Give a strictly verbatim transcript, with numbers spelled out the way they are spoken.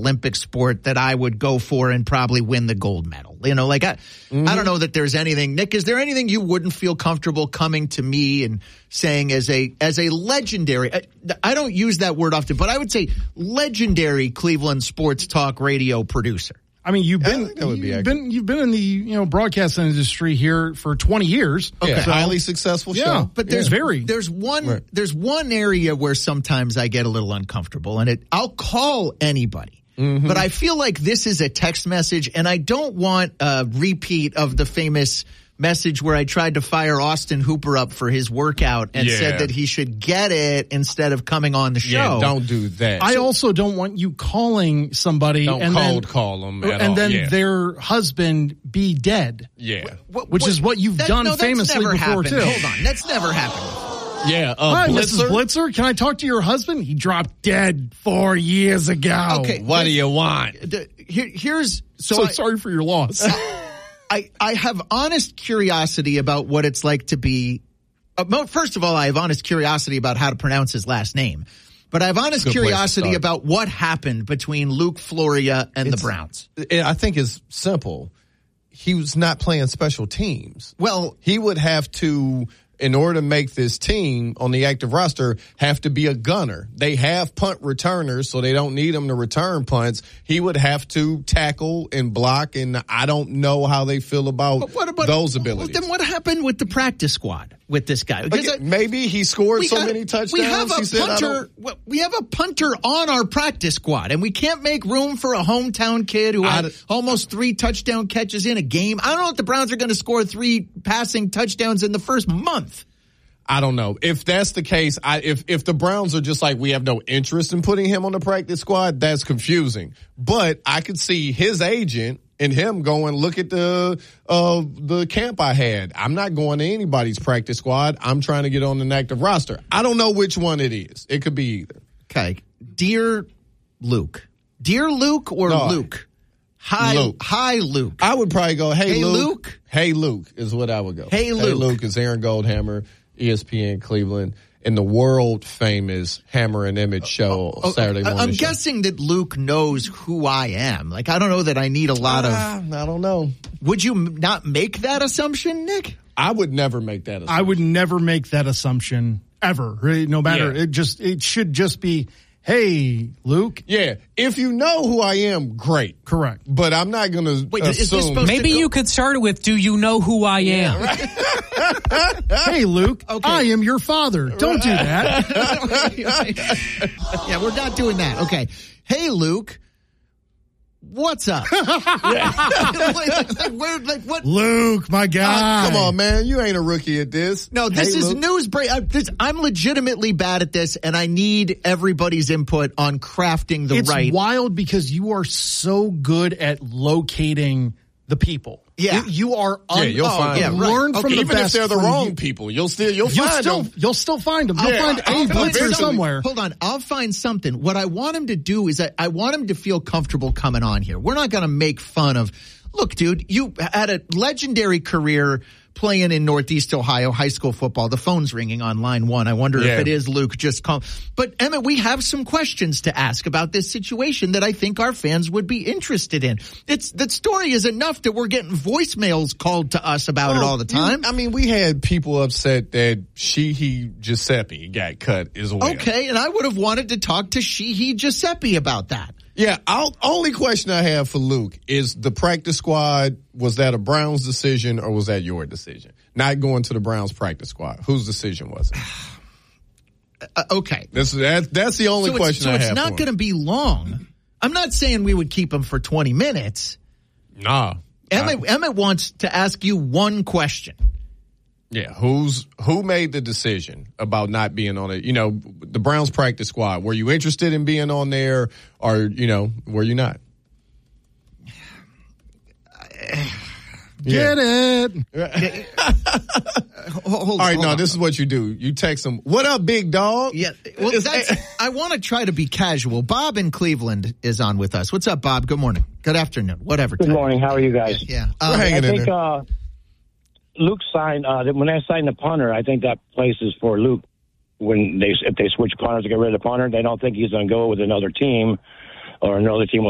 Olympic sport that I would go for and probably win the gold medal. You know, like I, mm-hmm. I don't know that there's anything. Nick, is there anything you wouldn't feel comfortable coming to me and saying as a as a legendary? I, I don't use that word often, but I would say legendary Cleveland sports talk radio producer. I mean, you've been you've been you've been in the you know broadcast industry here for twenty years. Okay, so, highly successful yeah, show. But there's yeah. very there's one right. there's one area where sometimes I get a little uncomfortable, and it I'll call anybody, mm-hmm. but I feel like this is a text message, and I don't want a repeat of the famous message where I tried to fire Austin Hooper up for his workout and yeah. said that he should get it instead of coming on the show. Yeah, don't do that. I also don't want you calling somebody don't and cold then, call them at and all. then yeah. their husband be dead. Yeah, what, which what, is what you've that, done no, famously never before happened. too. Hold on, that's never happened. Yeah, uh, Hi, Blitzer? Missus Blitzer, can I talk to your husband? He dropped dead four years ago. Okay, what do you want? The, here, here's so, So I, sorry for your loss. I, I have honest curiosity about what it's like to be. Uh, first of all, I have honest curiosity about how to pronounce his last name, but I have honest curiosity about what happened between Luke Floria and It's, the Browns. I think it's simple. He was not playing special teams. Well, he would have to, in order to make this team on the active roster, have to be a gunner. They have punt returners, so they don't need him to return punts. He would have to tackle and block, and I don't know how they feel about, what about those abilities. Then what happened with the practice squad with this guy? Okay, I, maybe he scored so got, many touchdowns. We have a he said, punter. Well, we have a punter on our practice squad, and we can't make room for a hometown kid who had almost three touchdown catches in a game. I don't know if the Browns are going to score three passing touchdowns in the first month. I don't know. If that's the case, I, if if the Browns are just like, we have no interest in putting him on the practice squad, that's confusing. But I could see his agent and him going, look at the uh, the camp I had. I'm not going to anybody's practice squad. I'm trying to get on an active roster. I don't know which one it is. It could be either. Okay. Dear Luke. Dear Luke or no, Luke? Hi, Luke. Hi, Luke. I would probably go, hey, hey Luke. Luke. Hey, Luke is what I would go. Hey, Luke. Hey, Luke is Aaron Goldhammer, E S P N Cleveland, and the world famous Hammer and Emmett show oh, Saturday morning. I'm show. guessing that Luke knows who I am. Like, I don't know that I need a lot of. Uh, I don't know. Would you m- not make that assumption, Nick? I would never make that assumption. I would never make that assumption ever. Right? No matter Yeah. it just it should just be, hey, Luke. Yeah, if you know who I am, great. Correct. But I'm not going to Wait, is this assume. supposed Maybe to go- you could start it with, do you know who I am? Hey, Luke, Okay. I am your father. Don't do that. Yeah, we're not doing that. Okay. Hey, Luke. What's up? like, like, where, like, what? Luke, my guy. Uh, come on, man. You ain't a rookie at this. No, this Hey, is Luke. news break. Uh, this, I'm legitimately bad at this, and I need everybody's input on crafting the It's right. wild because you are so good at locating the people. Yeah. You, you are un- Yeah, you'll oh, find yeah, them. learn Okay, from the Even best if they're the from wrong you. people, you'll still you'll You'll find still them. you'll still find them. You'll Yeah, find I'll a find blitzer them. somewhere. Hold on. I'll find something. What I want him to do is I, I want him to feel comfortable coming on here. We're not going to make fun of, look, dude, you had a legendary career playing in Northeast Ohio high school football. The phone's ringing on line one. I wonder Yeah. if it is Luke. Just call. But Emmett, we have some questions to ask about this situation that I think our fans would be interested in. It's that story is enough that we're getting voicemails called to us about it Well, all the time. you- I mean, we had people upset that Sheehy Giuseppe got cut as well. Okay, and I would have wanted to talk to Sheehy Giuseppe about that. Yeah, I'll, only question I have for Luke is the practice squad, was that a Browns decision or was that your decision? Not going to the Browns practice squad. Whose decision was it? Uh, okay. This, that, that's the only so question it's, so I it's have not for going to be long. I'm not saying we would keep him for twenty minutes. him. Nah. Emmett, I- Emmett wants to ask you one question. Yeah, who's who made the decision about not being on it? You know, the Browns practice squad. Were you interested in being on there, or you know, were you not? Get it. Hold, All right, hold no, on. this is what you do. You text them, "What up, big dog?" Yeah, well, It's- that's, I want to try to be casual. Bob in Cleveland is on with us. What's up, Bob? Good morning. Good afternoon. Whatever. Good time. morning. How are you guys? Yeah. We're Um, hanging I in think there. uh, Luke signed uh, when I signed the punter. I think that place is for Luke. When they if they switch punters to get rid of the punter, they don't think he's going to go with another team, or another team will